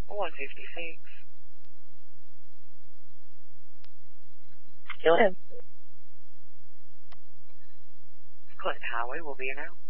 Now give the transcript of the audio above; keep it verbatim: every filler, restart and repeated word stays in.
one fifty-six. Go ahead. Clinton Highway will be in out.